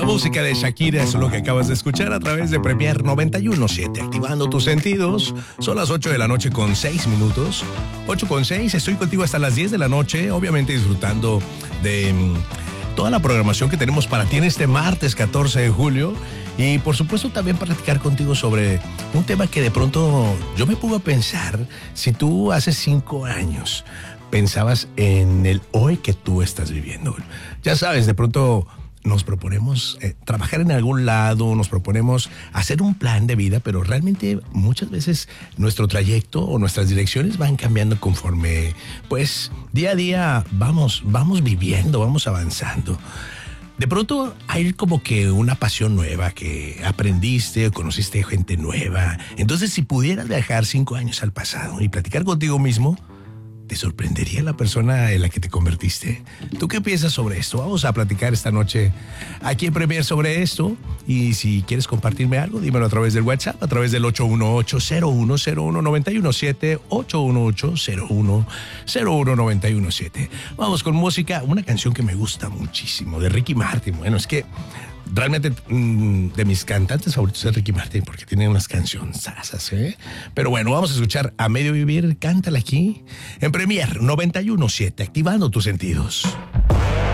música de Shakira es lo que acabas de escuchar a través de Premier 91.7, activando tus sentidos. Son las 8 de la noche con 6 minutos. 8:06, estoy contigo hasta las 10 de la noche, obviamente disfrutando de toda la programación que tenemos para ti en este martes 14 de julio. Y por supuesto también platicar contigo sobre un tema que de pronto yo me pongo a pensar. Si tú hace 5 años pensabas en el hoy que tú estás viviendo, ya sabes, de pronto nos proponemos trabajar en algún lado, nos proponemos hacer un plan de vida, pero realmente muchas veces nuestro trayecto o nuestras direcciones van cambiando conforme, pues, día a día vamos viviendo, vamos avanzando. De pronto hay como que una pasión nueva que aprendiste o conociste gente nueva. Entonces, si pudieras viajar 5 años al pasado y platicar contigo mismo, ¿te sorprendería la persona en la que te convertiste? ¿Tú qué piensas sobre esto? Vamos a platicar esta noche aquí en Premier sobre esto. Y si quieres compartirme algo, dímelo a través del WhatsApp, a través del 818-0101-917, 818-0101-917. Vamos con música, una canción que me gusta muchísimo, de Ricky Martin. Bueno, es que realmente de mis cantantes favoritos es Ricky Martin porque tiene unas cancionzas, ¿eh? Pero bueno, vamos a escuchar A Medio Vivir, cántala aquí en Premier 91.7, activando tus sentidos.